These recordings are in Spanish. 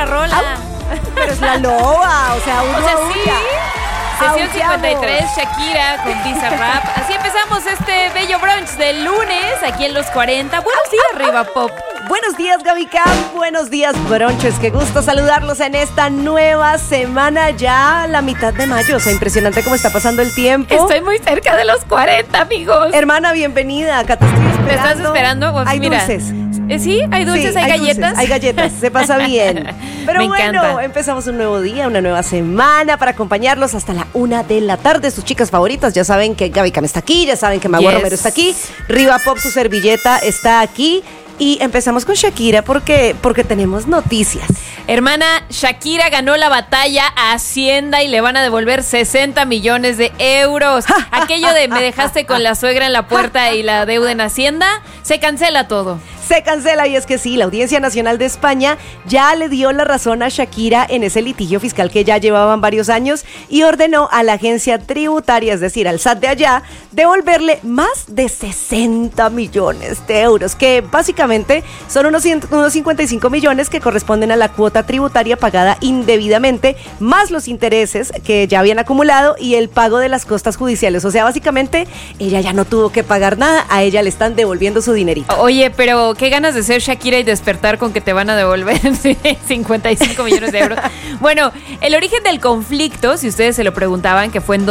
otra rola. Pero es la loba, o sea, sí. Sesión 53, Shakira con Bizarrap. Así empezamos este bello brunch del lunes aquí en Los 40. Buenos días, Riva Pop. Buenos días, Gaby Camp. Buenos días, bronches. Qué gusto saludarlos en esta nueva semana, ya la mitad de mayo. O sea, impresionante cómo está pasando el tiempo. Estoy muy cerca de los 40, amigos. Hermana, bienvenida. Acá te estoy esperando. ¿Me estás esperando? Pues hay mira. Dulces. Sí, hay dulces, hay galletas. Dulces, hay galletas, se pasa bien. Pero Me bueno, encanta. empezamos un nuevo día, una nueva semana para acompañarlos hasta la 1 de la tarde. Sus chicas favoritas, ya saben que Gaby Cam está aquí, ya saben que Magua Romero está aquí, Riva Pop, su servilleta, está aquí. Y empezamos con Shakira porque tenemos noticias. Hermana, Shakira ganó la batalla a Hacienda y le van a devolver 60 millones de euros. Aquello de me dejaste con la suegra en la puerta y la deuda en Hacienda, se cancela todo. Se cancela, y es que sí, la Audiencia Nacional de España ya le dio la razón a Shakira en ese litigio fiscal que ya llevaban varios años y ordenó a la agencia tributaria, es decir, al SAT de allá, devolverle más de 60 millones de euros, que básicamente son unos 55 millones que corresponden a la cuota tributaria pagada indebidamente, más los intereses que ya habían acumulado y el pago de las costas judiciales. O sea, básicamente, ella ya no tuvo que pagar nada, a ella le están devolviendo su dinerito. Oye, pero qué ganas de ser Shakira y despertar con que te van a devolver 55 millones de euros. Bueno, el origen del conflicto, si ustedes se lo preguntaban, que fue en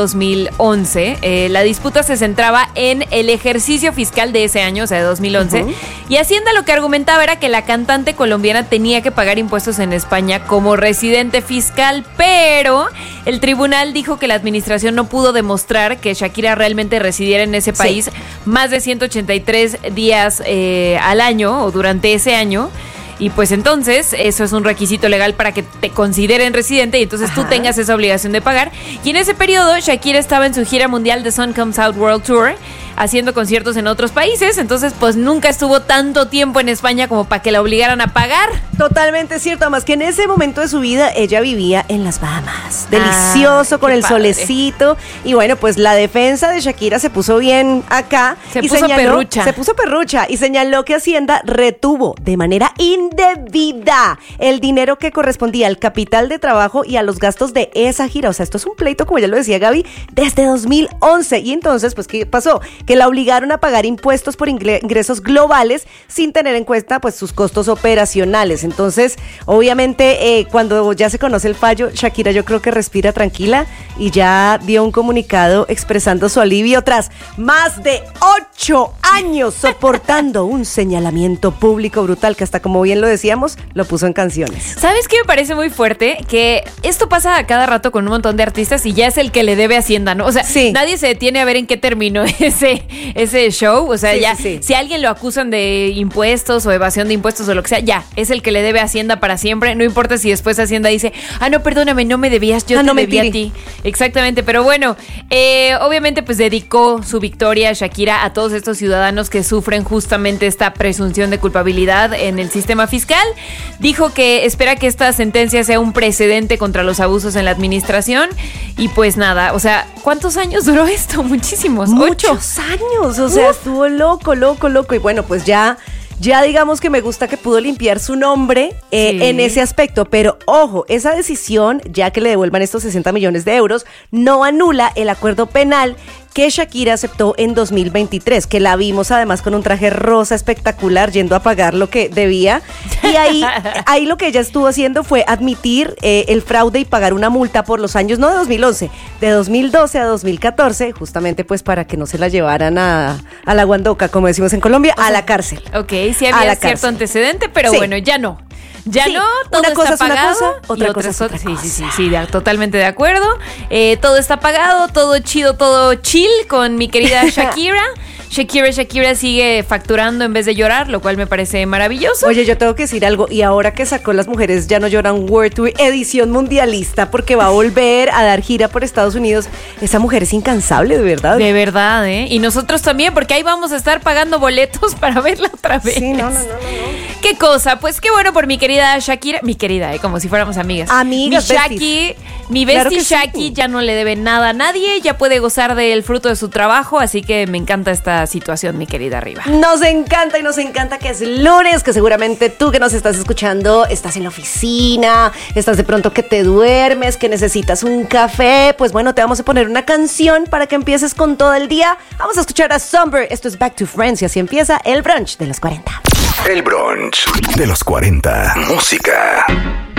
2011, la disputa se centraba en el ejercicio fiscal de ese año, o sea, de 2011, y Hacienda lo que argumentaba era que la cantante colombiana tenía que pagar impuestos en España como residente fiscal, pero el tribunal dijo que la administración no pudo demostrar que Shakira realmente residiera en ese país más de 183 días al año o durante ese año. Y pues entonces eso es un requisito legal para que te consideren residente y entonces tú tengas esa obligación de pagar. Y en ese periodo Shakira estaba en su gira mundial de Sun Comes Out World Tour, haciendo conciertos en otros países, entonces pues nunca estuvo tanto tiempo en España como para que la obligaran a pagar. Totalmente cierto, además que en ese momento de su vida ella vivía en las Bahamas, delicioso, con el solecito, y bueno, pues la defensa de Shakira se puso bien acá. Se puso perrucha y señaló que Hacienda retuvo de manera indebida el dinero que correspondía al capital de trabajo y a los gastos de esa gira. O sea, esto es un pleito, como ya lo decía Gaby, desde 2011. Y entonces, pues, ¿qué pasó? Que la obligaron a pagar impuestos por ingresos globales sin tener en cuenta, pues, sus costos operacionales. Entonces, obviamente, cuando ya se conoce el fallo, Shakira yo creo que respira tranquila y ya dio un comunicado expresando su alivio tras más de 8 años soportando un señalamiento público brutal que hasta, como bien lo decíamos, lo puso en canciones. ¿Sabes qué me parece muy fuerte? Que esto pasa a cada rato con un montón de artistas y ya es el que le debe Hacienda, ¿no? O sea, nadie se detiene a ver en qué terminó ese show. O sea, si a alguien lo acusan de impuestos o evasión de impuestos o lo que sea, ya, es el que le debe Hacienda para siempre. No importa si después Hacienda dice, no, perdóname, no me debías, yo te debí a ti. Exactamente, pero bueno, obviamente pues dedicó su victoria Shakira a todos estos ciudadanos que sufren justamente esta presunción de culpabilidad en el sistema fiscal. Dijo que espera que esta sentencia sea un precedente contra los abusos en la administración y pues nada, o sea, ¿cuántos años duró esto? Muchísimos, 8 años, o sea, estuvo loco, y bueno, pues ya digamos que me gusta que pudo limpiar su nombre en ese aspecto, pero ojo, esa decisión, ya que le devuelvan estos 60 millones de euros, no anula el acuerdo penal que Shakira aceptó en 2023, que la vimos además con un traje rosa espectacular yendo a pagar lo que debía, y ahí lo que ella estuvo haciendo fue admitir el fraude y pagar una multa por los años, no de 2011, de 2012 a 2014, justamente pues para que no se la llevaran a la guandoca, como decimos en Colombia, a la cárcel. Ok, sí había cierto antecedente, pero bueno, ya no. Ya no, todo una cosa está es pagado. Una cosa, otra cosa es otra cosa. Sí, totalmente de acuerdo. Todo está pagado, todo chido, todo chill con mi querida Shakira. Shakira sigue facturando en vez de llorar, lo cual me parece maravilloso. Oye, yo tengo que decir algo, y ahora que sacó Las Mujeres Ya No Lloran World Tour, edición mundialista, porque va a volver a dar gira por Estados Unidos, esa mujer es incansable, de verdad. De verdad, ¿eh? Y nosotros también, porque ahí vamos a estar pagando boletos para verla otra vez. Sí, no. ¿Qué cosa? Pues qué bueno por mi querida Shakira. Mi querida, como si fuéramos amigas. Amigas, Mi Shaki, mi bestie Claro que sí. Shaki ya no le debe nada a nadie, ya puede gozar del fruto de su trabajo, así que me encanta esta situación, mi querida Riva. Nos encanta y nos encanta que es lunes, que seguramente tú que nos estás escuchando estás en la oficina, estás de pronto que te duermes, que necesitas un café. Pues bueno, te vamos a poner una canción para que empieces con todo el día. Vamos a escuchar a Somber. Esto es Back to Friends y así empieza el brunch de los 40. El brunch de los 40. Música.